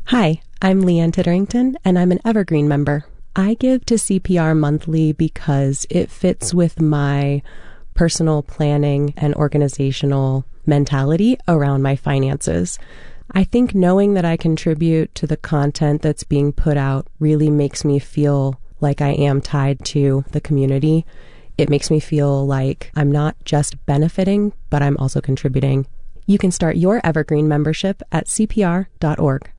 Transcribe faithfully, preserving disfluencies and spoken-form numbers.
Hi, I'm Leanne Titterington, and I'm an Evergreen member. I give to C P R monthly because it fits with my personal planning and organizational mentality around my finances. I think knowing that I contribute to the content that's being put out really makes me feel like I am tied to the community. It makes me feel like I'm not just benefiting, but I'm also contributing. You can start your Evergreen membership at C P R dot org.